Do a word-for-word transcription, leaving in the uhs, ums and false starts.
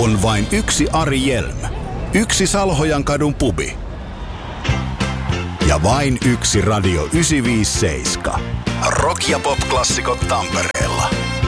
On vain yksi Ari Jelm, yksi Salhojan kadun pubi ja vain yksi Radio yhdeksänsataaviisikymmentäseitsemän. Rock- ja pop-klassikot Tampereella.